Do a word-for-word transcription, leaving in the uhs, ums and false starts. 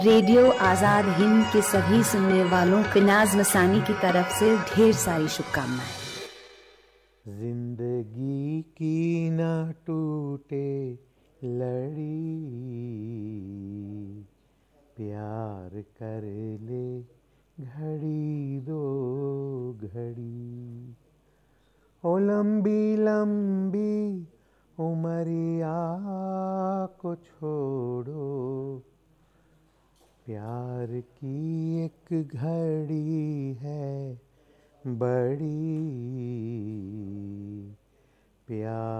Radio Azad Hind के सभी सुनने वालों को नाज़ मसानी की तरफ से ढेर सारी शुभकामनाएं। जिंदगी की ना टूटे लड़ी, प्यार कर ले घड़ी दो घड़ी। ओ लंबी लंबी उमरिया को छोड़ो, प्यार की एक घड़ी है बड़ी। प्यार